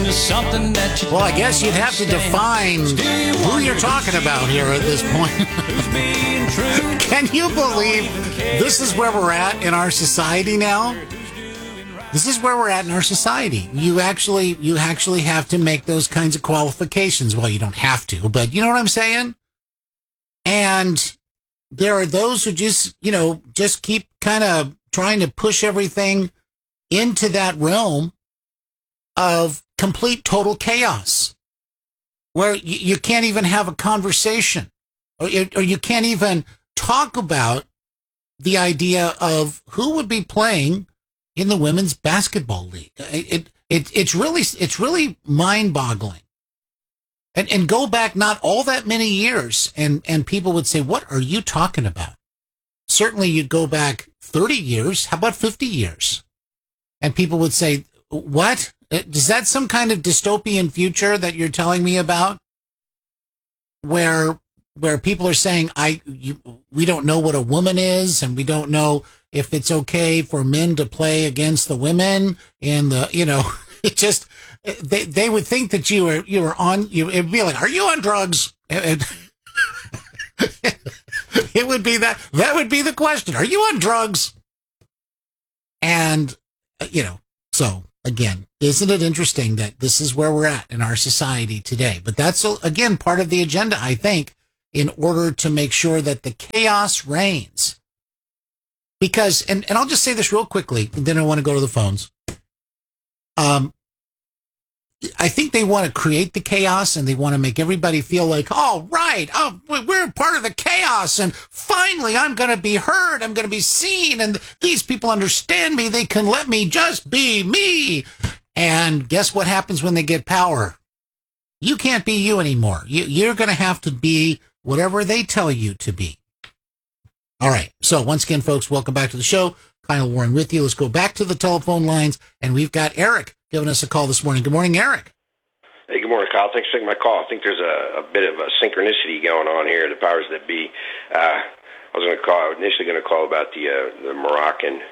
something that you Well, I guess you'd have to define who you're talking about here at this point. Can you believe this is where we're at in our society now? This is where we're at in our society. You actually have to make those kinds of qualifications. Well, you don't have to, but you know what I'm saying? And there are those who just keep kind of trying to push everything into that realm of complete total chaos, where you can't even have a conversation, or you can't even talk about the idea of who would be playing in the women's basketball league. It's really mind-boggling. And go back not all that many years, and people would say, "What are you talking about?" Certainly, you'd go back 30 years. How about 50 years? And people would say, "What? Is that some kind of dystopian future that you're telling me about?" Where people are saying, we don't know what a woman is, and we don't know if it's okay for men to play against the women, and it just, they would think that it'd be like, "Are you on drugs?" It would be that would be the question. Are you on drugs? And, so again, isn't it interesting that this is where we're at in our society today? But that's, again, part of the agenda, I think, in order to make sure that the chaos reigns. Because, and I'll just say this real quickly, and then I want to go to the phones. I think they want to create the chaos, and they want to make everybody feel like, "Oh, right, we're part of the chaos, and finally I'm going to be heard, I'm going to be seen, and these people understand me, they can let me just be me." And guess what happens when they get power? You can't be you anymore. You're going to have to be whatever they tell you to be. All right, so once again, folks, welcome back to the show. Kyle Warren with you. Let's go back to the telephone lines, and we've got Eric giving us a call this morning. Good morning, Eric. Hey, good morning, Kyle. Thanks for taking my call. I think there's a bit of a synchronicity going on here, the powers that be. I was initially going to call about the Moroccan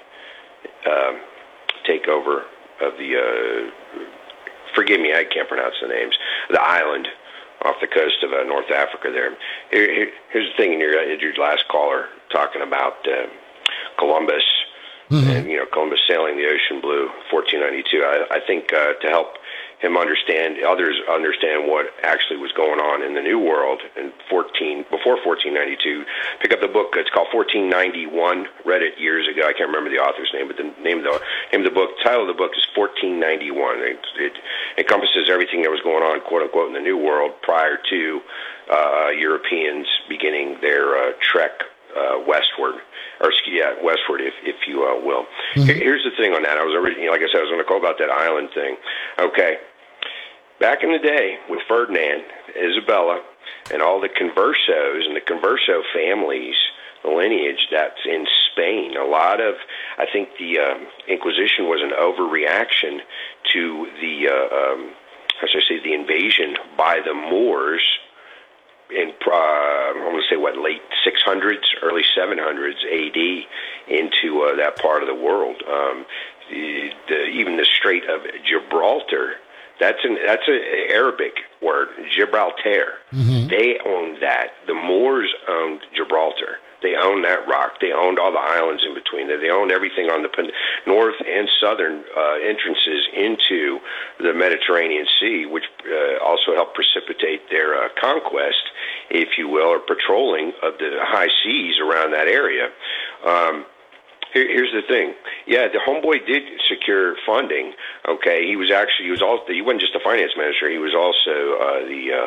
takeover of the, forgive me, I can't pronounce the names, the island off the coast of North Africa there. Here's the thing in your last caller talking about Columbus. Mm-hmm. And, Columbus sailing the ocean blue, 1492. I think to help him others understand what actually was going on in the New World before 1492, pick up the book. It's called 1491. Read it years ago. I can't remember the author's name, but the name of the book, the title of the book is 1491. It encompasses everything that was going on, quote unquote, in the New World prior to Europeans beginning their trek westward, if you will. Mm-hmm. Here's the thing on that. I was originally, like I said, I was going to call about that island thing. Okay. Back in the day with Ferdinand, Isabella, and all the conversos and the converso families, the lineage that's in Spain, I think the Inquisition was an overreaction to the invasion by the Moors in, I'm going to say, late 600s, early 700s AD into that part of the world. Even the Strait of Gibraltar, that's an Arabic word, Gibraltar. Mm-hmm. They owned that. The Moors owned Gibraltar. They owned that rock. They owned all the islands in between there. They owned everything on the north and southern entrances into the Mediterranean Sea, which also helped precipitate their conquest, if you will, or patrolling of the high seas around that area. Here's the thing. Yeah, the homeboy did secure funding. Okay, he wasn't just a finance minister. He was also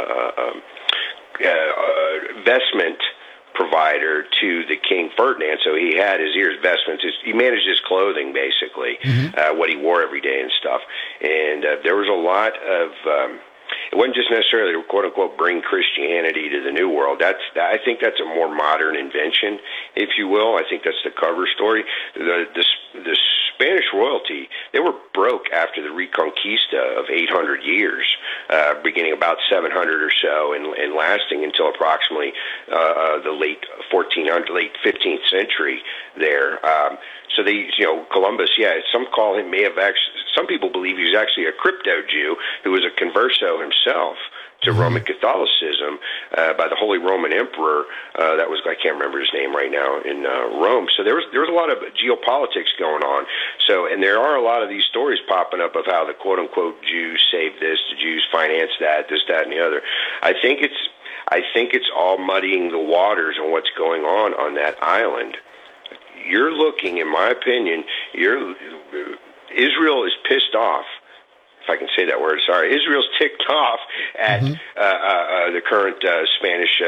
the investment provider to the King Ferdinand, so he had his investments. He managed his clothing, basically, mm-hmm. What he wore every day and stuff. And there was a lot of. It wasn't just necessarily to quote unquote bring Christianity to the New World. I think that's a more modern invention, if you will. I think that's the cover story. The Spanish royalty, they were broke after the Reconquista of 800 years, beginning about 700 or so, and lasting until approximately the late 15th century there. So Columbus, some call him some people believe he was actually a crypto Jew who was converso himself to Roman Catholicism by the Holy Roman Emperor. That was, I can't remember his name right now, in Rome. So there was a lot of geopolitics going on. So, and there are a lot of these stories popping up of how the quote unquote Jews saved this, the Jews financed that, this, that, and the other. I think it's all muddying the waters on what's going on that island. You're looking, in my opinion, Israel is pissed off, if I can say that word, sorry. Israel's ticked off at the current Spanish,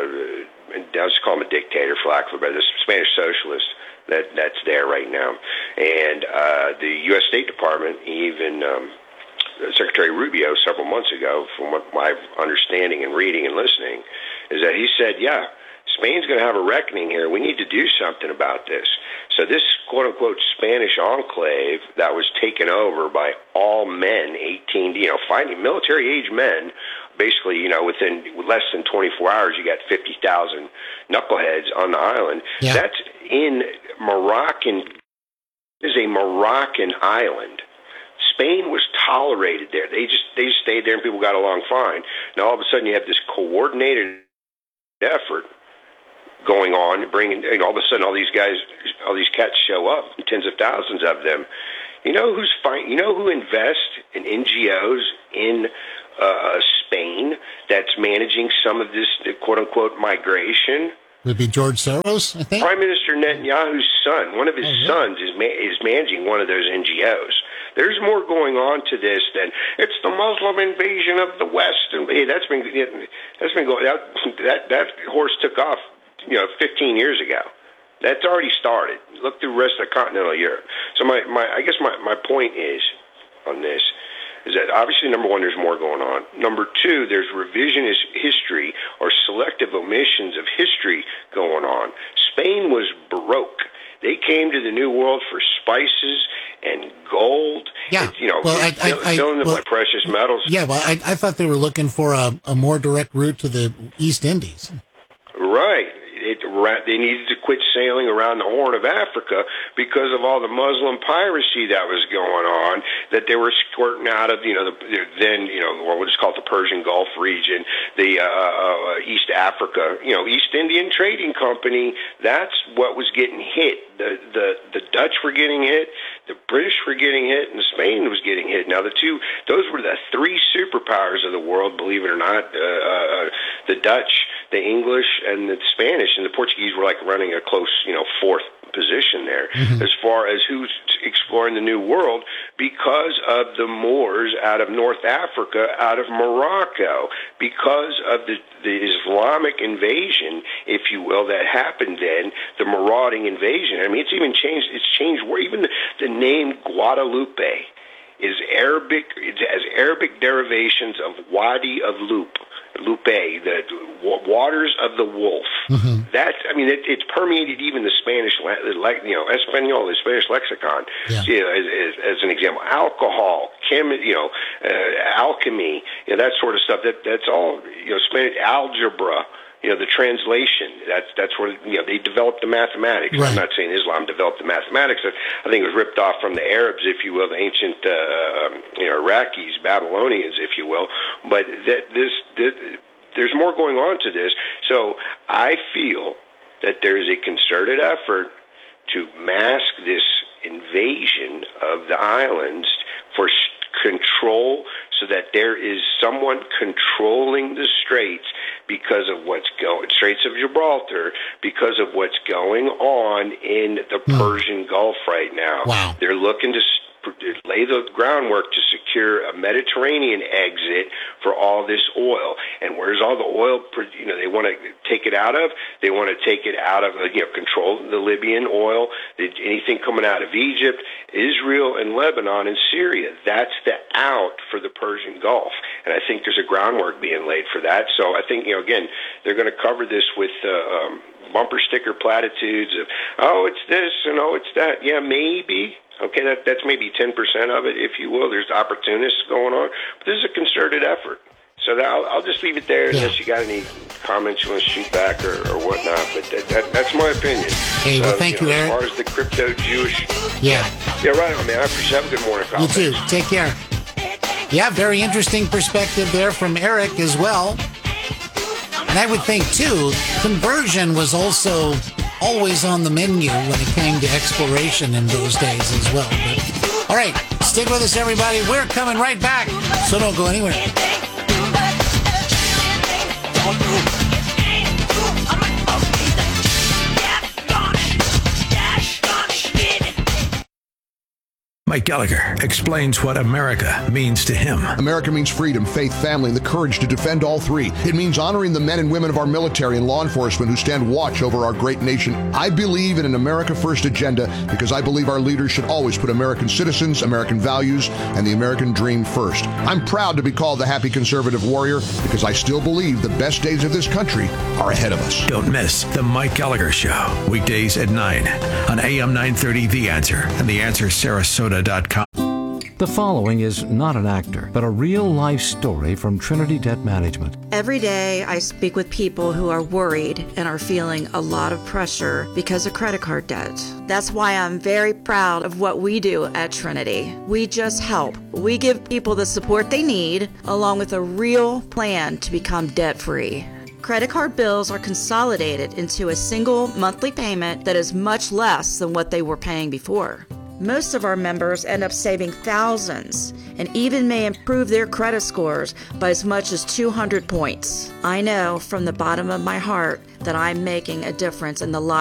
I'll just call him a dictator for lack of a better, the Spanish socialist that's there right now. And the U.S. State Department, even Secretary Rubio several months ago, from what my understanding and reading and listening, is that he said, yeah, Spain's going to have a reckoning here. We need to do something about this. So this quote-unquote Spanish enclave that was taken over by all men, 18, finding military-age men, basically, within less than 24 hours, you got 50,000 knuckleheads on the island. Yeah. That's in Moroccan, is a Moroccan island. Spain was tolerated there. They just stayed there and people got along fine. Now all of a sudden you have this coordinated effort going on, bringing, all of a sudden all these cats show up, tens of thousands of them. You know who invests in NGOs in Spain that's managing some of this quote unquote migration? Would be George Soros, I think. Prime Minister Netanyahu's son, one of his sons, is managing one of those NGOs. There's more going on to this than it's the Muslim invasion of the West, and hey, that's been going. That horse took off, 15 years ago. That's already started. Look through the rest of continental Europe. So I guess my point is on this is that obviously, number one, there's more going on. Number two, there's revisionist history or selective omissions of history going on. Spain was Baroque. They came to the New World for spices and gold. Yeah. Filling them like precious metals. Yeah, well, I thought they were looking for a more direct route to the East Indies. Right. They needed to quit sailing around the Horn of Africa because of all the Muslim piracy that was going on, that they were squirting out of, what was called the Persian Gulf region, the East Africa, East Indian Trading Company. That's what was getting hit. The Dutch were getting hit, the British were getting hit, and Spain was getting hit. Now, those were the three superpowers of the world, believe it or not. The Dutch, the English, and the Spanish, and the Portuguese were like running a close, fourth position there as far as who's exploring the New World because of the Moors out of North Africa, out of Morocco, because of the Islamic invasion, if you will, that happened then, the marauding invasion. I mean, it's changed where even the name Guadalupe is Arabic. It has Arabic derivations of Wadi of Lupe, the waters of the wolf. It's permeated even the Spanish, Espanol, the Spanish lexicon. Yeah. As an example, alcohol, alchemy, that sort of stuff. That's all Spanish algebra. The translation, that's where, they developed the mathematics. Right. I'm not saying Islam developed the mathematics. I think it was ripped off from the Arabs, if you will, the ancient, Iraqis, Babylonians, if you will. But there's more going on to this. So I feel that there is a concerted effort to mask this invasion of the islands for control, so that there is someone controlling the straits because of Straits of Gibraltar, because of what's going on in the Persian Gulf right now. Wow. They're looking to lay the groundwork to secure a Mediterranean exit for all this oil. And where's all the oil, they want to take it out of? They want to take it out of, control the Libyan oil, anything coming out of Egypt, Israel, and Lebanon, and Syria. That's the out for the Persian Gulf. And I think there's a groundwork being laid for that. So I think, again, they're going to cover this with bumper sticker platitudes of, oh, it's this and oh, it's that. Yeah, maybe. Okay, that's maybe 10% of it, if you will. There's opportunists going on. But this is a concerted effort. So I'll just leave it there unless you got any comments you want to shoot back or whatnot. But that's my opinion. Hey, well, thank you, Eric. As far as the crypto-Jewish... Yeah. Yeah, right on, man. I appreciate it. Have a good morning, pal. You too. Take care. Yeah, very interesting perspective there from Eric as well. And I would think, too, conversion was also always on the menu when it came to exploration in those days as well. But, all right, stick with us, everybody. We're coming right back, so don't go anywhere. Mike Gallagher explains what America means to him. America means freedom, faith, family, and the courage to defend all three. It means honoring the men and women of our military and law enforcement who stand watch over our great nation. I believe in an America First agenda because I believe our leaders should always put American citizens, American values, and the American dream first. I'm proud to be called the happy conservative warrior because I still believe the best days of this country are ahead of us. Don't miss The Mike Gallagher Show, weekdays at 9 on AM 930 The Answer and TheAnswerSarasota.com. The following is not an actor, but a real-life story from Trinity Debt Management. Every day I speak with people who are worried and are feeling a lot of pressure because of credit card debt. That's why I'm very proud of what we do at Trinity. We just help. We give people the support they need, along with a real plan to become debt-free. Credit card bills are consolidated into a single monthly payment that is much less than what they were paying before. Most of our members end up saving thousands and even may improve their credit scores by as much as 200 points. I know from the bottom of my heart that I'm making a difference in the lives